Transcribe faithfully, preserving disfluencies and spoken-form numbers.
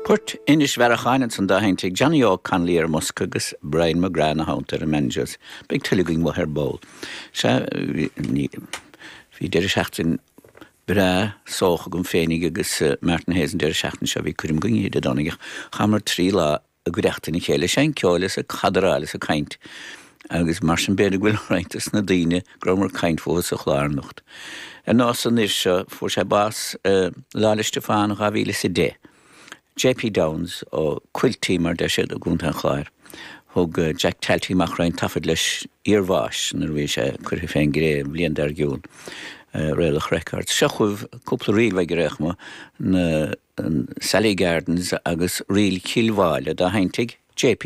Port inis ver a chainen san dahaintig Johnny O Conley Musk agus Brian McGrath na haunter a managers. Big tilliging wa her bowl. Sa vi der schachtin bra soch gum fénig agus Martin Hazen der schachten sha vi kurim gungi de donnig. Hammer trila a gudachten ich hele schein kjoles a kadrales a kaint. Agus marschen bede gwil reintes na dine gromer kaint fo so klar nocht. En nosen is for sa bas Lale Stefan Ravile Sede. J P Downs ó quiltímar de sé a gúntan chláir. Thug Jack Talty mach rain tafod leis iarváis nar bhí sé chuir féin gré blion dar giún réalach records. Sechuh cúpla riil bheith réach mo na Sally Gardens agus riil Kilváile da haintig J P